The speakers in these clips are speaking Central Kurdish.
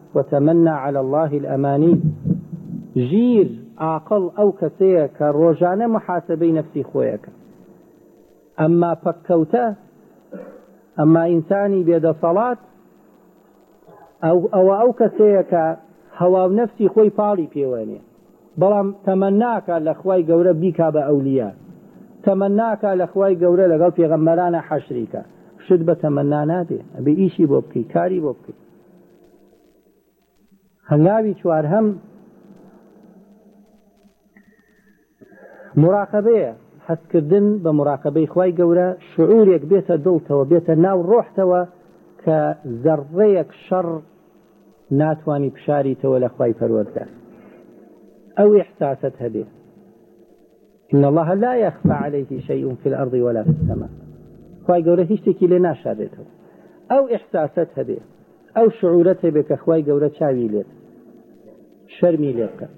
وتمنى على الله الأماني جير عاقل أو كسيك روجانه محاسبي نفسي خويك أما فكوته أما إنساني بيد صلاة أو كسيك هوا نفسي خوي بالي بيواني بلام تمناك لأخواي قورة بيك بأولياء تمناك لأخواي قورة لقل في غمرانا حشريك شد بتمنى نادي أبي إيشي بوبكي كاري بوبكي هنگاوی چوارهم مراقبه حسکردن بە مراقبەی خوای گەورە شعورێک بێتە دڵتەوە بێتە ناو ڕۆحتەوە کە زەڕڕەیەک شەڕ ناتوانی بشاریتەوە لە خوای پەروەردگار ئەو ئیحساست هەبێ إن الله لا يخفى عليه شيء في الأرض ولا في السماء خوای گەورە هیچ شتێکی لێ ناشارێتەوە ئەو ئیحساست هەبێ ئەو شعورەت هەبێ کە خوای گەورە چاوی لێت شەرمی لێ بکە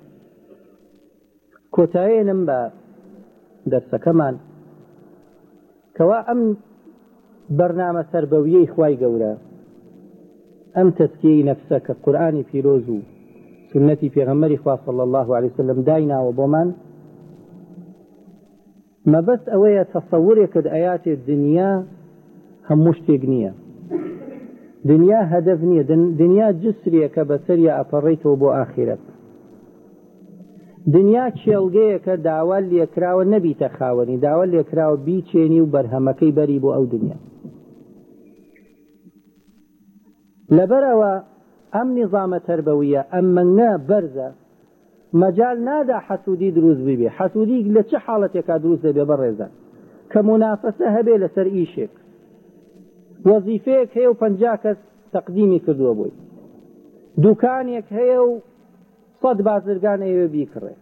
کۆتایێنم بە دەرسەکەمان کەوا ئەم بەرنامە سەربەویەی خوای گەورە ئەم تەزکیەی نەفسە کە قورئانی پیرۆز و سنەتی پێغەمبەری خوا صلی الله عليه وسلم دایناوە بۆمان مەبەست ئەوەیە تەسەوورێکت ئەیاتێ دنیا هەموو شتێک نییە دنیا هەدەف نییە دنیا جسرێکە بەسەریا ئەپەڕێیتەوە بۆ ئاخرەت دنیا کێڵگەیەکە داوا لێکراوە نەبیتە خاوەنی داوا لێکراوە بیچێنی و بەرهەمەکەی بەری بۆ ئەو دنیا لەبەرەوە ئەم نیظامە تەربەویە ئەم مەنگە بەرزە مەجال نادا حەسوودی دروست ببێ حەسوودی لە چه حاڵەتێکا دروست دەبێ بەڕێزان کە مونافەسە هەبێ لەسەر ئیشێک وەزیفەیەک هەیە و 50 کەس تەقدیمی کردووە بۆی دوکانێک هەیە و 100 بازرگان ئەوێ بیکڕێ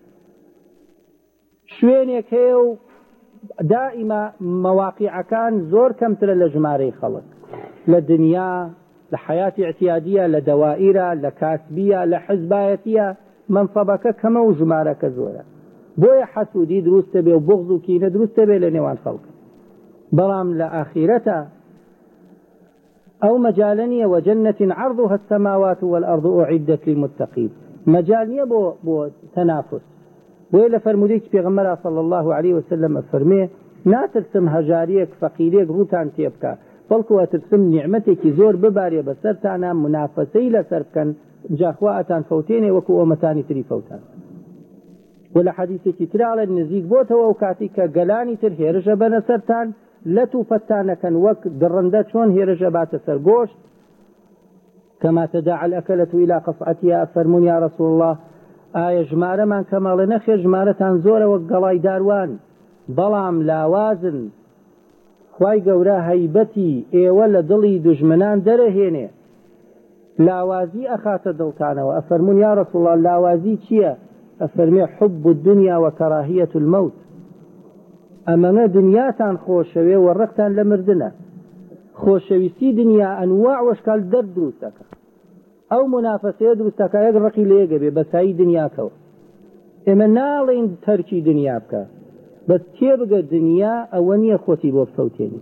شوێنێک هەیە و دائیما مەواقیعەکان زۆر کەمترە لە ژمارەی خەڵک لە دنیا لە حیاتی اعتیادیە لە دەوائیرە لە کاسبیە لە حزبایەتیە منصەبەکە کەمە و ژمارەکە زۆرە بۆیە حەسوودی دروستە بێ و بغض و کینە دروستە بێ لە نێوان خەڵک بەڵام لە ئاخیرەتە أو مجالني وجنة عرضها السماوات والأرض أعدت للمتقين مجالني بو تنافس وإلا فرموديك بيغمرا صلى الله عليه وسلم فرميه نا ترسم هجاريك فقيريك روتان تيبكا بلكو ترسم نعمتك زور بباري بسرتانا منافسي لسركن جاخواءتان فوتين وكو أمتاني تري فوتان ولا حديثك ترى النزيق بوتا وكاتيك قلاني ترهيرج بنسرتان لتو فتانكن وك درنده چون هيرجه بات سرگوشت كما تداعى الأكلة إلى قصعتها فرمون يا رسول الله آية جمارة من كمال نخي جمارة تنزور وقلاي داروان بلام لاوازن خواي قورا هيبتي ايوال دلي دجمنان درهيني لاوازي أخات دلتانا وأفرمون يا رسول الله لاوازي چيا أفرمي حب الدنيا وكراهية الموت ئەمەنە دنیاتان خۆشەوێ و ڕقتان لە مردنە خۆشەویستی دنیا ئەنواع وەشکال دەرد دروستەکە ئەو منافەسەیە دروستەکە یەک ڕقی لێگە بێ بەسایی دنیاکەوە ئێمە ناڵێن تەرکی دنیا بکە بەس تێبگە دنیا ئەوە نییە خۆتی بۆ بفەوتێنی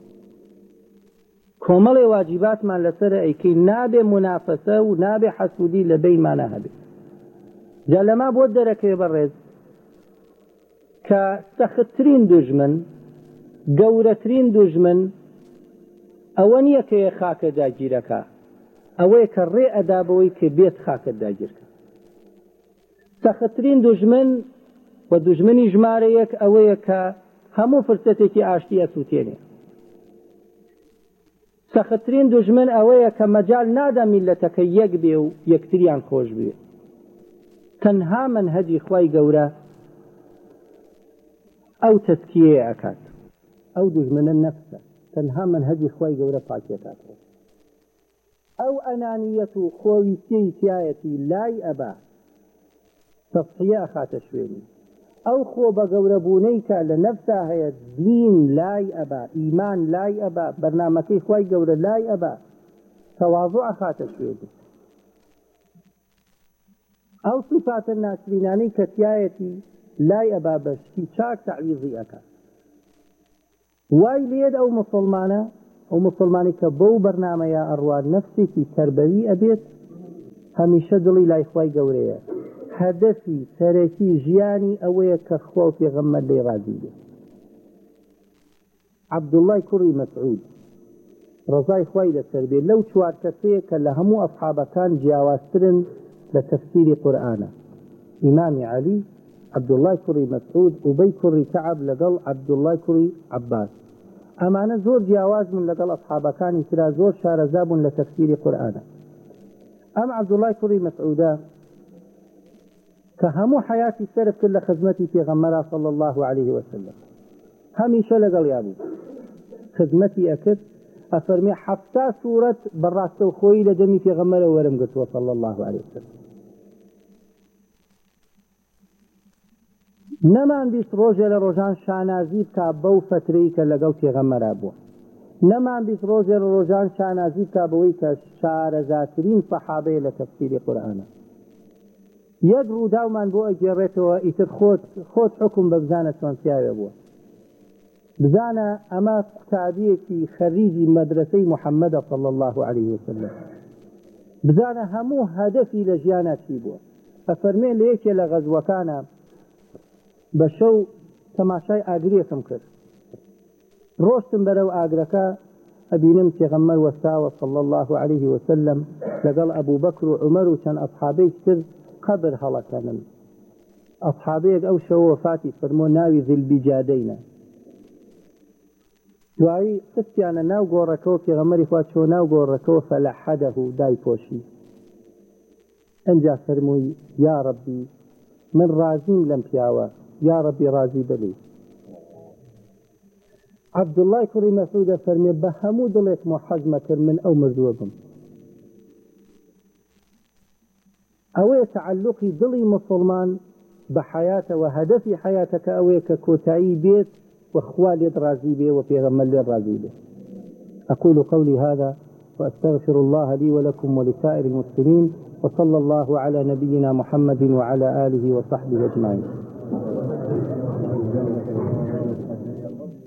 کۆمەڵی واجیباتمان لەسەر ئەیکەی نابێ منافەسە و نابێ حەسوودی لە بینمانە هەبێت جا لەما بۆ دەرەکەوێ بەڕێز کە سەختترین دوژمن گەورەترین دوژمن ئەوە نییە کە خاکە داگیرەکە ئەوەیە کە ڕێ ئەدابەوەی کە بێت خاکە داگیرکە سەختترین دوژمن و دوژمنی ژمارە یەک ئەوەیە کە هەموو فرسەتێکی ئاشتی ئەسووتێنێ سەختترین دوژمن ئەوەیە کە مەجال نادا میلەتەکە یەک بێ و یەکتریان خۆش بێ تەنها منهەجی خوای گەورە أو تزكية أكاد أو دجمن النفس تنها منهج خوي جورة فاكيتات أو أنانية خوي سيتياتي لاي أبا تصحية أخات شويني أو خو بجورة بونيك لنفسها هي دين لاي أبا إيمان لاي أبا برنامجي خوي جورة لاي أبا تواضع أخات شويني أو صفات الناس بناني كتياتي لا أبا بشكي شاك تعويضي أكا واي ليد أو مسلمانة أو مسلماني كبو برنامج يا أرواد نفسي في تربوي أبيت هەمیشە دڵی لای خوای گەورەیە هەدەفی سەرەکی ژیانی ئەوەیە کە خوا و پێغەمبەر لێی ڕازی بێ. عەبدوڵڵای کوڕی مەسعود ڕەزای خوای لەسەر بێ لەو 4 کەسەیە کە لە هەموو ئەصحابەکان جیاوازترن لە تەفسیری قورئانە: ئیمامی عەلی، عەبدوڵڵای کوڕی مەسعود، ئوبەی کوڕی کەعب لەگەڵ عەبدوڵڵای کوڕی عەباس. ئەمانە زۆر جیاواز بوون لەگەڵ ئەصحابەکانی ترا، زۆر شارەزا بوون لە تەفسیری قورئانە. ئەم عەبدوڵڵای کوڕی مەسعودە کە هەموو حیاتی سەرف کرد لە خزمەتی پێغەمبەر صلی الله عليه وسلم، هەمیشە لەگەڵیا بوو، خزمەتی ئەکرد. ئەفەرمێ 70 سوورەت بەڕاستەوخۆیی لە دەمی پێغەمبەرە وەرم گرتووە صلی الله عليه وسلم. نەمان بیست ڕۆژێ لە ڕۆژان شانازی بکا بەو فترەی کە لەگەڵ پێغەمبەرا بووە، نەمان بیست ڕۆژێ لە ڕۆژان شانازی بکا بەوەی کە شارەزاترین سەحابەیە لە تەفسیری قورئانە. یەک ڕووداومان بۆ ئەگێڕێتەوە، ئیتر خۆت حکم بە بزانە چۆن پیاوێ بووە. بزانە ئەمە قوتابیەکی خەریجی مەدرسەی محەممەدە صلی الله عليه وسلم. بزانە هەموو هەدەفی لە ژیانە چی بووە. ئەفەرمێ لە یەکێ لە غەزوەکانە بە شەو تەماشای ئاگرێکم کرد، ڕۆشتم بەرەو ئاگرەکە، ئەبینم پێغەمبەر وەستاوە صلی الله عليه وسلم لەگەڵ ئەبوو بەکر و عومەر و چەند ئەصحابەی تر قەبر هەڵەکەنن. ئەصحابەیەک ئەو شەوە وەفاتی فەرمۆ، ناوی ذیلبیجادەینە. دوایی قستیانە ناو گۆڕەکەەوە، پێغەمبەری خوا چۆ ناو گۆڕەکەەوە فەلەحەدەه دای پۆشی. ئەنجا فەرمووی یا ڕەبی من ڕازیم لەم پیاوە، یا ڕەبی ڕازی بەبێ. عەبدوڵڵای کوڕی مەسعودە فەرمێ بە هەموو دڵێکم حەزمە کرد من ئەو مردووە بم. ئەوەیە تعلقی دڵی مسلمان بە حیاتەوە، هەدەفی حیاتەکە ئەوەیە کە کۆتایی بێت وخوا لێت راضي به وبيغمر لێت راضي به. أقول قولي هذا وأستغفر الله لي ولكم ولسائر المسلمين، وصلى الله على نبينا محمد وعلى آله وصحبه أجمعين.